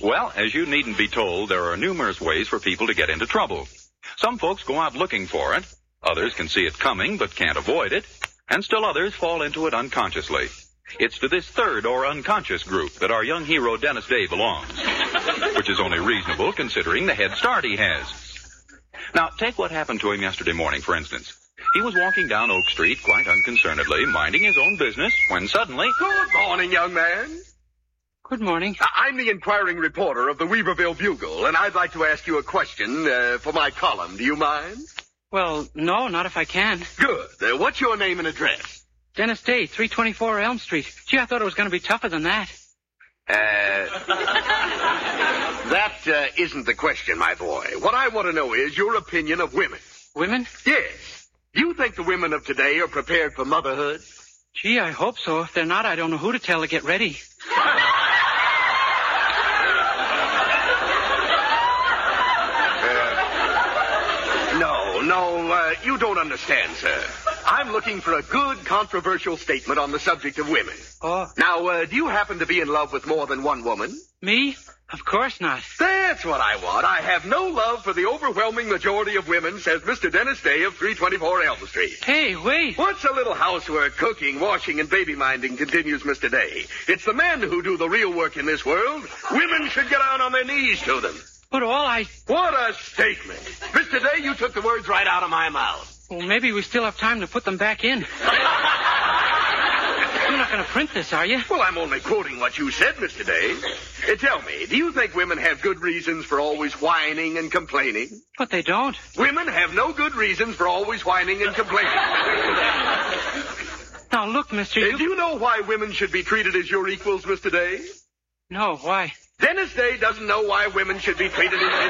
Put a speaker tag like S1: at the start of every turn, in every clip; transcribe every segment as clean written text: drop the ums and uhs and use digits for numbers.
S1: Well, as you needn't be told, there are numerous ways for people to get into trouble. Some folks go out looking for it. Others can see it coming but can't avoid it. And still others fall into it unconsciously. It's to this third or unconscious group that our young hero Dennis Day belongs, which is only reasonable considering the head start he has. Now, take what happened to him yesterday morning, for instance. He was walking down Oak Street quite unconcernedly, minding his own business, when suddenly...
S2: Good morning, young man.
S3: Good morning.
S2: I'm the inquiring reporter of the Weaverville Bugle, and I'd like to ask you a question for my column. Do you mind?
S3: Well, no, not if I can.
S2: Good. What's your name and address?
S3: Dennis Day, 324 Elm Street. Gee, I thought it was going to be tougher than that.
S2: That isn't the question, my boy. What I want to know is your opinion of women.
S3: Women?
S2: Yes. Do you think the women of today are prepared for motherhood?
S3: Gee, I hope so. If they're not, I don't know who to tell to get ready.
S2: No, you don't understand, sir. I'm looking for a good, controversial statement on the subject of women.
S3: Oh.
S2: Now, do you happen to be in love with more than one woman?
S3: Me? Of course not.
S2: That's what I want. I have no love for the overwhelming majority of women, says Mr. Dennis Day of 324 Elm Street.
S3: Hey, wait.
S2: What's a little housework, cooking, washing, and baby-minding, continues Mr. Day. It's the men who do the real work in this world. Women should get down on their knees to them.
S3: But
S2: What a statement. Mr. Day, you took the words right out of my mouth.
S3: Well, maybe we still have time to put them back in. You're not going to print this, are you?
S2: Well, I'm only quoting what you said, Mr. Day. Tell me, do you think women have good reasons for always whining and complaining?
S3: But they don't.
S2: Women have no good reasons for always whining and complaining.
S3: Now, look, mister,
S2: Do you know why women should be treated as your equals, Mr. Day?
S3: No, why?
S2: Dennis Day doesn't know why women should be treated as...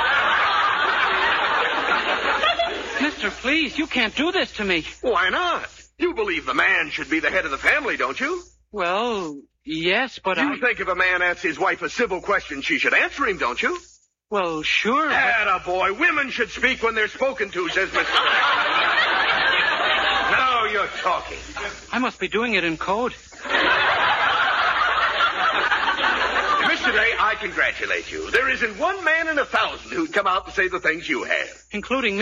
S3: Mister, please, you can't do this to me.
S2: Why not? You believe the man should be the head of the family, don't you?
S3: Well, yes, but
S2: You think if a man asks his wife a civil question, she should answer him, don't you?
S3: Well, sure.
S2: Attaboy. Women should speak when they're spoken to, says Mr. Day. Now you're talking.
S3: I must be doing it in code.
S2: Mr. Day, I congratulate you. There isn't one man in 1,000 who'd come out to say the things you have.
S3: Including me.